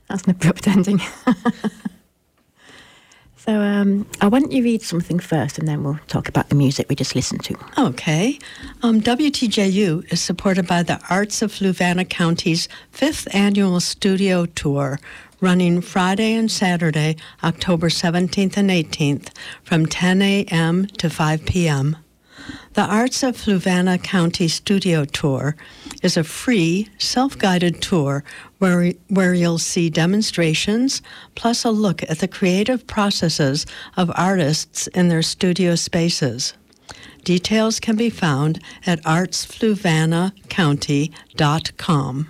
That's an abrupt ending. So why don't you read something first, and then we'll talk about the music we just listened to. Okay. WTJU is supported by the Arts of Fluvanna County's 5th Annual Studio Tour, running Friday and Saturday, October 17th and 18th, from 10 a.m. to 5 p.m. The Arts of Fluvanna County Studio Tour is a free, self-guided tour where you'll see demonstrations, plus a look at the creative processes of artists in their studio spaces. Details can be found at artsfluvannacounty.com.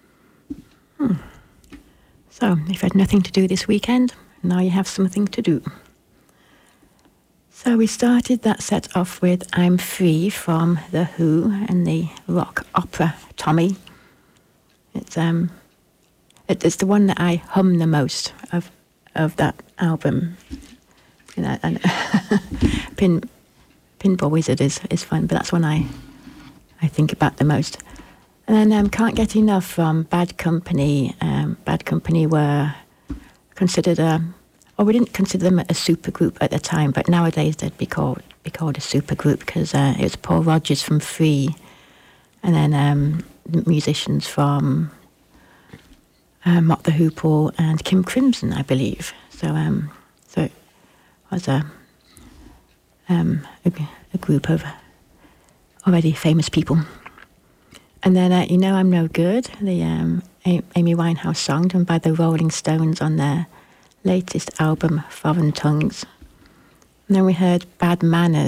So, if you had nothing to do this weekend, now you have something to do. So we started that set off with I'm Free from The Who and the rock opera Tommy. It's the one that I hum the most of that album. You know, and Pinball Wizard is fun, but that's one I think about the most. And then Can't Get Enough from Bad Company. Bad Company were considered we didn't consider them a supergroup at the time, but nowadays they'd be called a supergroup because it was Paul Rodgers from Free, and then the musicians from Mott the Hoople and Kim Crimson, I believe. So it was a group of already famous people. And then You Know I'm No Good, the Amy Winehouse song done by the Rolling Stones on their latest album, Foreign Tongues. And then we heard Bad Manners